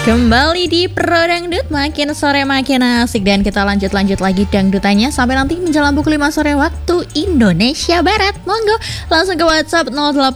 Kembali di Pro Dangdut, makin sore makin asik. Dan kita lanjut lagi dangdutannya sampai nanti menjelang pukul 5 sore waktu Indonesia Barat. Monggo langsung ke WhatsApp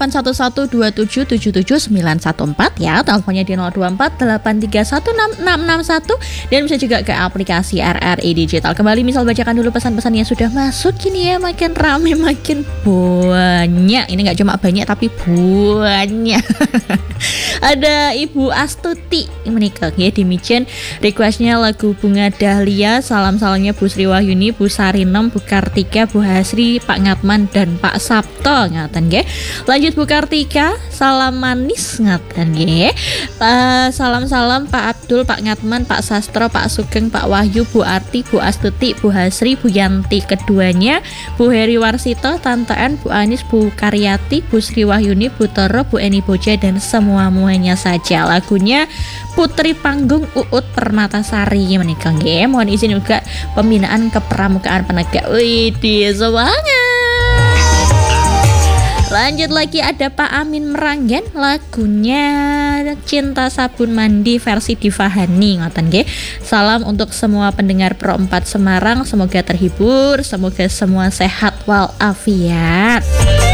081127779114 ya. Teleponnya di 0248316661 dan bisa juga ke aplikasi RRI Digital. Kembali misal bacakan dulu pesan-pesan yang sudah masuk. Kini ya makin rame makin banyak. Ini gak cuma banyak tapi banyak. Ada Ibu Astuti menikah ya di Micen, requestnya lagu Bunga Dahlia. Salam-salamnya Bu Sri Wahyuni, Bu Sarinem, Bu Kartika, Bu Hasri, Pak Ngatman dan Pak Sabto ngaten nggih. Lanjut Bu Kartika, salam manis ngaten nggih. Salam-salam Pak Abdul, Pak Ngatman, Pak Sastro, Pak Sugeng, Pak Wahyu, Bu Arti, Bu Astuti, Bu Hasri, Bu Yanti keduanya, Bu Heri Warsito, Tante N, Bu Anis, Bu Karyati, Bu Sri Wahyuni, Bu Toro, Bu Eni Boja dan semuanya saja. Lagunya Putri Panggung Uut Permatasari menikah nggih. Mohon izin juga pembinaan kepramukaan penegak. Wih, semangat. Lanjut lagi ada Pak Amin Meranggen, lagunya Cinta Sabun Mandi versi Divahani ngoten nggih. Salam untuk semua pendengar Pro 4 Semarang, semoga terhibur, semoga semua sehat walafiat.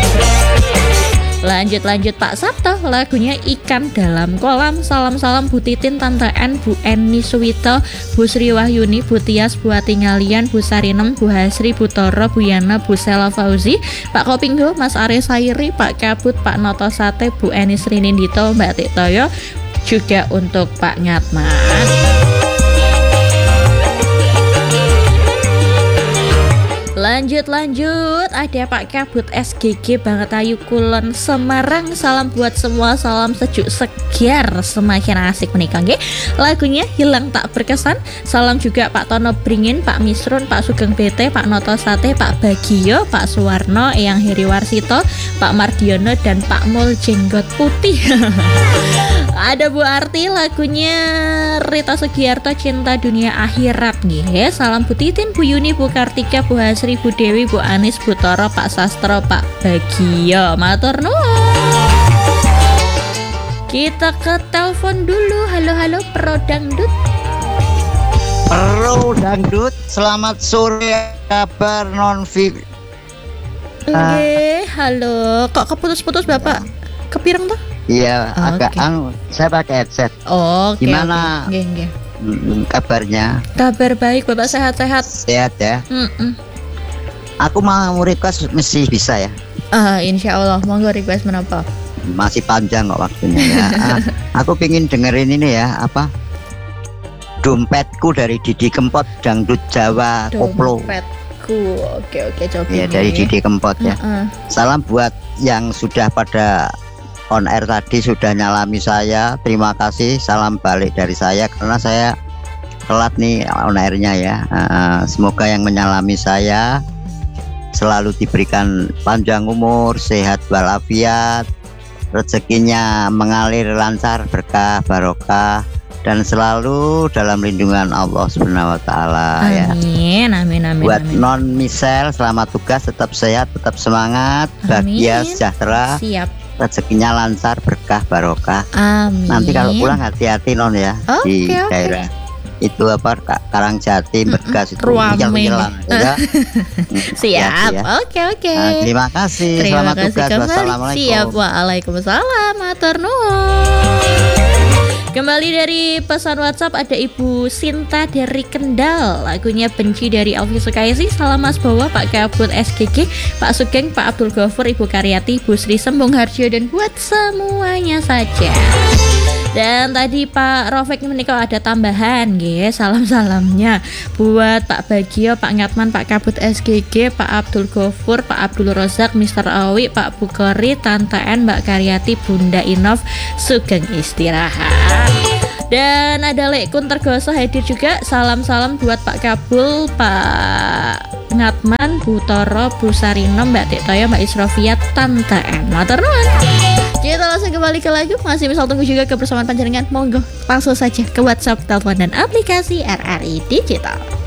Lanjut Pak Sabto, lagunya Ikan Dalam Kolam. Salam-salam Bu Titin, Tante N, Bu Eni Suwito, Bu Sri Wahyuni, Bu Tias, Bu Atingalian, Bu Sarinem, Bu Hasri, Bu Toro, Bu Yana, Bu Sela Fauzi, Pak Kopinggo, Mas Are Sairi, Pak Kabut, Pak Noto Sate, Bu Eni Srinindito, Mbak Tiktoyo, juga untuk Pak Ngatman. Lanjut ada Pak Kabut SGG Banget Ayu Kulon Semarang. Salam buat semua, salam sejuk segar, semakin asik menikah nggih. Lagunya Hilang Tak Berkesan. Salam juga Pak Tono Bringin, Pak Misrun, Pak Sugeng BT, Pak Noto Sate, Pak Bagio, Pak Suwarno, Eyang Heri Warsito, Pak Mardiono dan Pak Mul Jenggot Putih. Ada Bu Arti, lagunya Rita Sugiarto Cinta Dunia Akhirat nggih. Salam Bu Titin, Bu Yuni, Bu Kartika, Bu Hasri, Bu Dewi, Bu Anis, Bu Toro, Pak Sastro, Pak Bagio. Matur nuwun. Kita ke telepon dulu. Halo Pro Dangdut. Pro Dangdut, selamat sore, kabar non-fit. Halo. Kok keputus-putus Bapak? Kepireng tuh? Iya, agak saya pakai headset. Gimana? Nggih. Kabarnya? Kabar baik, Bapak sehat-sehat. Sehat ya. Aku mau request mesti bisa ya. Insya Allah, monggo request menapa? Masih panjang kok waktunya ya. Aku pengen dengerin ini ya, apa? Dompetku dari Didi Kempot, Dangdut Jawa Koplo. Dompetku, oke coba. Ya dari Didi Kempot ya. Salam buat yang sudah pada on air tadi, sudah nyalami saya. Terima kasih, salam balik dari saya karena saya telat nih on airnya ya. Semoga yang menyalami saya selalu diberikan panjang umur, sehat walafiat, rezekinya mengalir lancar, berkah barokah, dan selalu dalam lindungan Allah Subhanahu wa taala ya. Amin. Buat non misel, selamat tugas, tetap sehat, tetap semangat, bahagia, sejahtera. Siap. Rezekinya lancar, berkah barokah. Amin. Nanti kalau pulang hati-hati non ya, di daerah itu apa Karangjati, Bergas itu menjelang ya. Siap. Ya. Oke. Terima kasih. Selamat tugas. Wassalamualaikum. Siap. Waalaikumsalam. Matur nuwun. Kembali dari pesan WhatsApp ada Ibu Sinta dari Kendal, lagunya Benci dari Alfi Sukaisi. Salam Mas Bawa, Pak Kabut SGG, Pak Sugeng, Pak Abdul Ghafur, Ibu Karyati, Bu Sri Sembung Harjo dan buat semuanya saja. Dan tadi Pak Rofik menikah ada tambahan nggih, salam-salamnya buat Pak Bagio, Pak Ngatman, Pak Kabut SGG, Pak Abdul Ghafur, Pak Abdul Rozak, Mr. Awi, Pak Bukori, Tante N, Mbak Karyati, Bunda Inov, Sugeng istirahat. Dan ada Lekun Tergoso hadir juga. Salam-salam buat Pak Kabul, Pak Ngatman, Bu Toro, Bu Sarinem, Mbak Tiktoyo, Mbak Isrofiat, Tante N. Matur nuwun. Kita langsung kembali ke lagu. Masih bisa tunggu juga kebersamaan panjenengan. Monggo langsung saja ke WhatsApp, telepon dan aplikasi RRI Digital.